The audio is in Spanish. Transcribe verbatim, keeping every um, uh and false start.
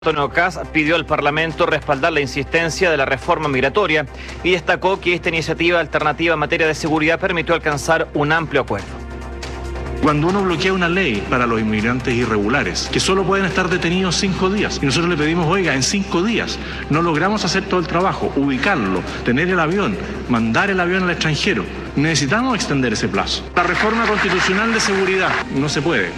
Antonio Kast pidió al Parlamento respaldar la insistencia de la reforma migratoria y destacó que esta iniciativa alternativa en materia de seguridad permitió alcanzar un amplio acuerdo. Cuando uno bloquea una ley para los inmigrantes irregulares, que solo pueden estar detenidos cinco días, y nosotros le pedimos, oiga, en cinco días no logramos hacer todo el trabajo, ubicarlo, tener el avión, mandar el avión al extranjero, necesitamos extender ese plazo. La reforma constitucional de seguridad no se puede.